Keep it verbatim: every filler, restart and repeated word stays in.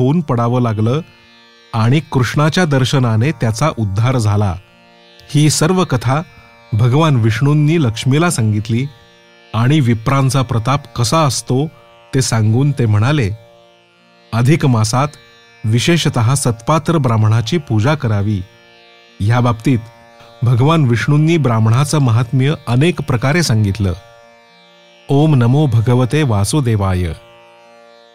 होऊन पडावं लागलं आणि कृष्णाच्या दर्शनाने त्याचा उद्धार झाला. ही सर्व कथा भगवान विष्णूंनी लक्ष्मीला सांगितली आणि विप्रांचा प्रताप कसा असतो ते सांगून ते म्हणाले, अधिक मासात विशेषतः सत्पात्र ब्राह्मणाची पूजा करावी. ह्या बाबतीत भगवान विष्णूंनी ब्राह्मणाचं महात्म्य अनेक प्रकारे सांगितलं. ओम नमो भगवते वासुदेवाय.